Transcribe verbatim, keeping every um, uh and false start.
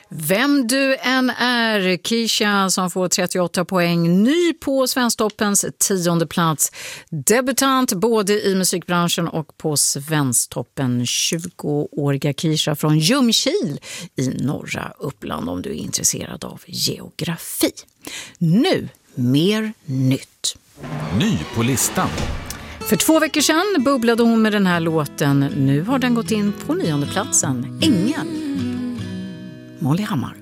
Vem du än är, Kisha som får trettioåtta poäng, ny på Svensktoppens tionde plats. Debutant både i musikbranschen och på Svensktoppen. tjugoåriga Kisha från Ljungskile i norra Uppland, om du är intresserad av geografi. Nu mer nytt. Ny på listan. För två veckor sedan bubblade hon med den här låten. Nu har den gått in på nionde platsen. Ängel. Molly Hammar.